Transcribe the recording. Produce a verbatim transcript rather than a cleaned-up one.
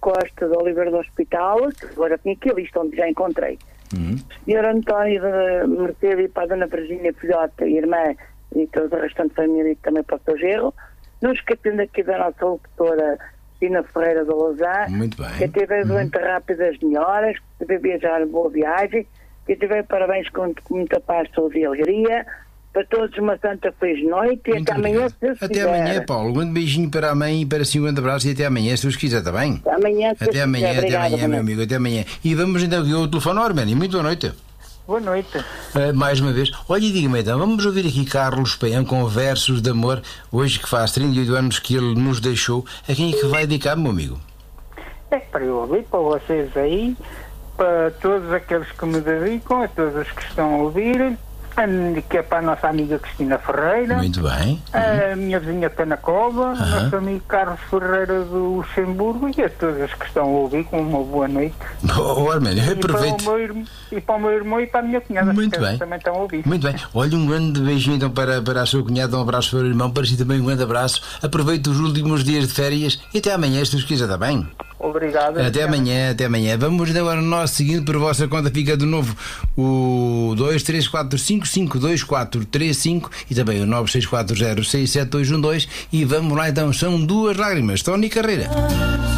Costa de Oliveira do Hospital, que agora tinha aqui a lista onde já encontrei. Uhum. senhor António de Mercedes e para a Dona Virgínia Filhota, irmã, e toda a restante família e também para o seu genro. Não esquecendo aqui da nossa locutora Cristina Ferreira da Lousã, Muito bem. que teve Uhum. doente rápido das melhoras, que teve viajar, boa viagem, que teve parabéns com, com muita paz, saúde e alegria. Para todos uma santa feliz noite e Muito até amanhã, se Deus Até quiser. amanhã, Paulo. Um grande beijinho para a mãe e para si um grande abraço e até amanhã, se Deus quiser, está bem? Até amanhã, se Deus Até amanhã, quiser. até Obrigada, amanhã, boa meu noite. amigo, até amanhã. E vamos então aqui ao telefone, Arménio. Muito boa noite. Boa noite. Uh, mais uma vez. Olha, e diga-me então, vamos ouvir aqui Carlos Peão com versos de amor, hoje que faz trinta e oito anos que ele nos deixou. A quem é que vai dedicar, meu amigo? É para eu ouvir, para vocês aí, para todos aqueles que me dedicam, a todos os que estão a ouvir, a- que é para a nossa amiga Cristina Ferreira, Muito bem. a minha vizinha Canacova, o Aham. nosso amigo Carlos Ferreira do Luxemburgo e a todos os que estão a ouvir com uma boa noite. Oh, Arménio, E para, aproveite. o meu, irm- e para o meu irmão e para a minha cunhada, Muito que bem. também estão a ouvir. Muito bem. Olha, um grande beijinho então para, para a sua cunhada, um abraço para o irmão, para si também um grande abraço. Aproveite os últimos dias de férias e até amanhã, se Deus quiser, está bem? Obrigado. Até amanhã, até amanhã. Vamos agora no nosso seguinte, por vossa conta fica de novo o dois três quatro cinco cinco dois quatro três cinco e também o nove seis quatro zero seis sete dois um dois e vamos lá então, são duas lágrimas. Tony Carreira.